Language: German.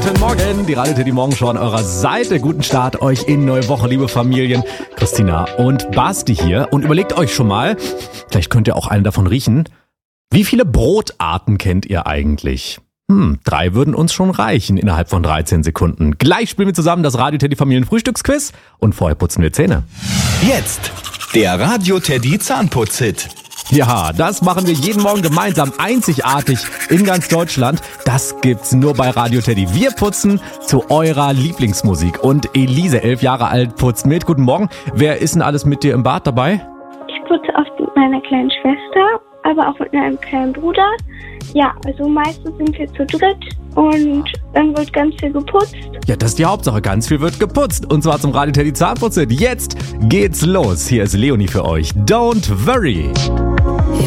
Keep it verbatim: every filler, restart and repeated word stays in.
Guten Morgen, die Radio Teddy Morgenshow an eurer Seite. Guten Start euch in neue Woche, liebe Familien. Christina und Basti hier. Und überlegt euch schon mal, vielleicht könnt ihr auch einen davon riechen. Wie viele Brotarten kennt ihr eigentlich? Hm, drei würden uns schon reichen innerhalb von dreizehn Sekunden. Gleich spielen wir zusammen das Radio Teddy Familien Frühstücksquiz und vorher putzen wir Zähne. Jetzt der Radio Teddy Zahnputz-Hit. Ja, das machen wir jeden Morgen gemeinsam, einzigartig in ganz Deutschland. Das gibt's nur bei Radio Teddy. Wir putzen zu eurer Lieblingsmusik. Und Elise, elf Jahre alt, putzt mit. Guten Morgen. Wer ist denn alles mit dir im Bad dabei? Ich putze oft mit meiner kleinen Schwester, aber auch mit meinem kleinen Bruder. Ja, also meistens sind wir zu dritt und dann wird ganz viel geputzt. Ja, das ist die Hauptsache. Ganz viel wird geputzt. Und zwar zum Radio Teddy Zahnputz-Hit. Jetzt geht's los. Hier ist Leonie für euch. Don't worry.